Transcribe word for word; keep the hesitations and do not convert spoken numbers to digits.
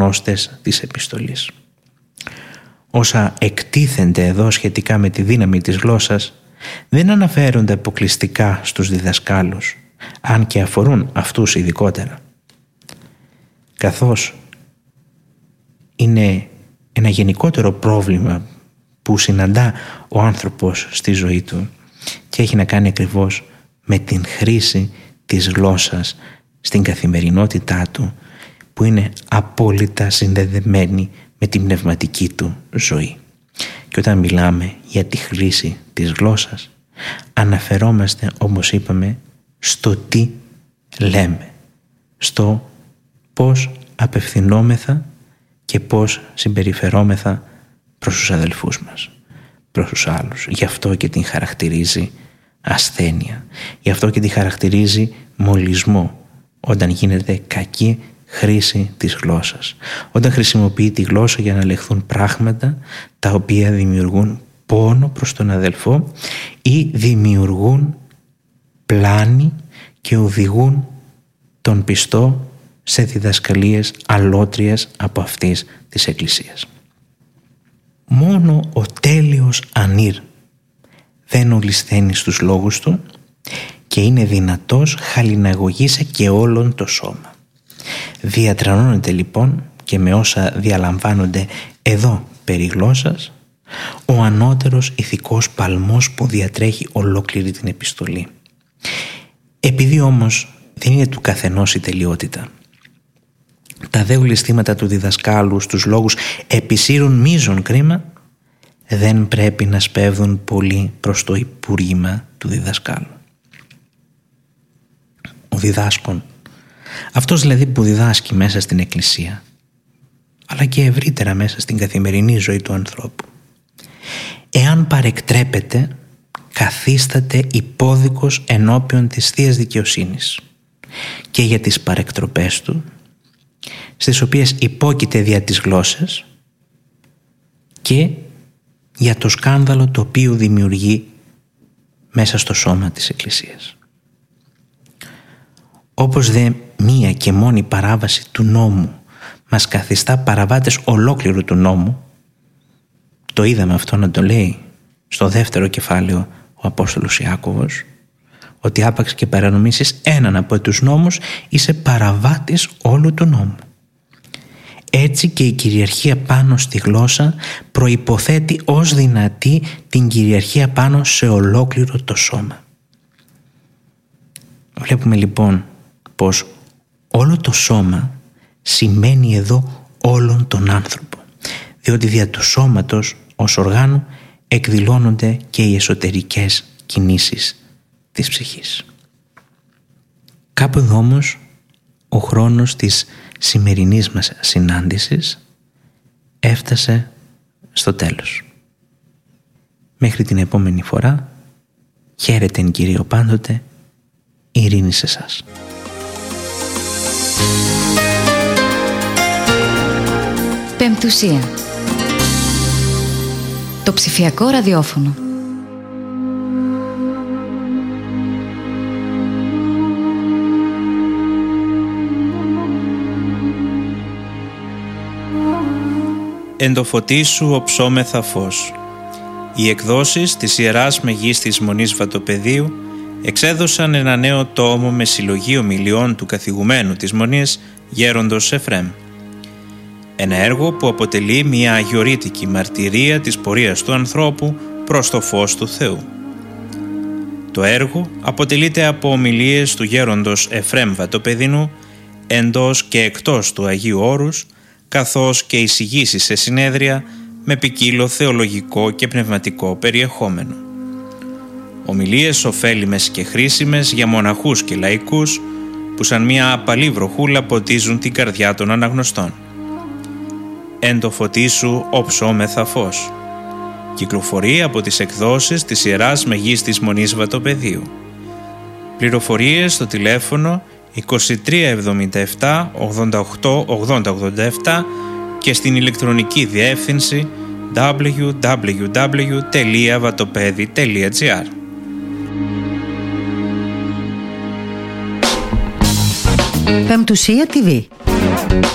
γνώστες της επιστολής. Όσα εκτίθενται εδώ σχετικά με τη δύναμη της γλώσσας δεν αναφέρονται αποκλειστικά στους διδασκάλους, αν και αφορούν αυτούς ειδικότερα. Καθώς είναι ένα γενικότερο πρόβλημα που συναντά ο άνθρωπος στη ζωή του και έχει να κάνει ακριβώς με την χρήση της γλώσσας στην καθημερινότητά του, που είναι απόλυτα συνδεδεμένη με την πνευματική του ζωή. Και όταν μιλάμε για τη χρήση της γλώσσας, αναφερόμαστε, όπως είπαμε, στο τι λέμε, στο πώς απευθυνόμεθα και πώς συμπεριφερόμεθα προς τους αδελφούς μας, προς τους άλλους. Γι' αυτό και την χαρακτηρίζει ασθένεια. Γι' αυτό και τη χαρακτηρίζει μολυσμό, όταν γίνεται κακή χρήση της γλώσσας. Όταν χρησιμοποιεί τη γλώσσα για να λεχθούν πράγματα τα οποία δημιουργούν πόνο προς τον αδελφό ή δημιουργούν πλάνη και οδηγούν τον πιστό σε διδασκαλίες αλότριες από αυτής της Εκκλησίας. Μόνο ο τέλειος ανήρ δεν ολισθαίνει στους λόγους του και είναι δυνατός χαλιναγωγήσε και όλον το σώμα. Διατρανώνεται λοιπόν και με όσα διαλαμβάνονται εδώ περί γλώσσας ο ανώτερος ηθικός παλμός που διατρέχει ολόκληρη την επιστολή. Επειδή όμως δεν είναι του καθενός η τελειότητα, τα δε ολισθήματα του διδασκάλου στους λόγους επισύρουν μείζον κρίμα, δεν πρέπει να σπέβδουν πολύ προς το υπούργημα του διδασκάλου. Ο διδάσκων, αυτός δηλαδή που διδάσκει μέσα στην Εκκλησία, αλλά και ευρύτερα μέσα στην καθημερινή ζωή του ανθρώπου, εάν παρεκτρέπεται, καθίσταται υπόδικος ενώπιον της Θείας Δικαιοσύνης και για τις παρεκτροπές του, στις οποίες υπόκειται δια τις γλώσσες, και για το σκάνδαλο το οποίο δημιουργεί μέσα στο σώμα της Εκκλησίας. Όπως δε μία και μόνη παράβαση του νόμου μας καθιστά παραβάτες ολόκληρου του νόμου, το είδαμε αυτό να το λέει στο δεύτερο κεφάλαιο ο Απόστολος Ιάκωβος, ότι άπαξ και παρανομήσεις έναν από τους νόμους είσαι παραβάτης όλου του νόμου. Έτσι και η κυριαρχία πάνω στη γλώσσα προϋποθέτει ως δυνατή την κυριαρχία πάνω σε ολόκληρο το σώμα. Βλέπουμε λοιπόν πως όλο το σώμα σημαίνει εδώ όλον τον άνθρωπο, διότι δια του σώματος ως οργάνου εκδηλώνονται και οι εσωτερικές κινήσεις της ψυχής. Κάπου εδώ όμως ο χρόνος της σημερινής μας συνάντησης έφτασε στο τέλος. Μέχρι την επόμενη φορά, χαίρετε εν Κυρίω πάντοτε, ειρήνη σε εσάς. Πεμπτουσία. Το ψηφιακό ραδιόφωνο. Εν το φωτί σου οψόμεθα φως. Οι εκδόσεις της Ιεράς Μεγίστης Μονής Βατοπεδίου εξέδωσαν ένα νέο τόμο με συλλογή ομιλιών του καθηγουμένου της Μονής Γέροντος Εφραίμ. Ένα έργο που αποτελεί μια αγιορείτικη μαρτυρία της πορείας του ανθρώπου προς το φως του Θεού. Το έργο αποτελείται από ομιλίες του Γέροντος Εφραίμ Βατοπεδινού εντός και εκτός του Αγίου Όρους, καθώς και εισηγήσεις σε συνέδρια με ποικίλο θεολογικό και πνευματικό περιεχόμενο. Ομιλίες ωφέλιμες και χρήσιμες για μοναχούς και λαϊκούς που σαν μια απαλή βροχούλα ποτίζουν την καρδιά των αναγνωστών. Εν το φωτί σου οψόμεθα φως. Κυκλοφορεί από τις εκδόσεις της Ιεράς Μεγίστης Μονής Βατοπεδίου. Πληροφορίες στο τηλέφωνο είκοσι τρία εβδομήντα επτά ογδόντα οκτώ ογδόντα ογδόντα επτά και στην ηλεκτρονική διεύθυνση double-u double-u double-u τελεία vatopedi τελεία gr. Πεμπτουσία τι βι.